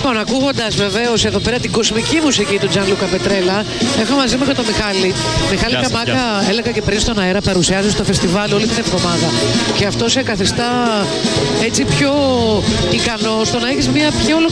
Λοιπόν, ακούγοντας βεβαίως εδώ πέρα την κοσμική μουσική του Τζανλούκα Πετρέλα, έχω μαζί μου και τον Μιχάλη. Μιχάλη Καμάκα, έλεγα και πριν στον αέρα, παρουσιάζει στο φεστιβάλ όλη την εβδομάδα. Και αυτό σε καθιστά έτσι πιο ικανό στο να έχεις μια πιο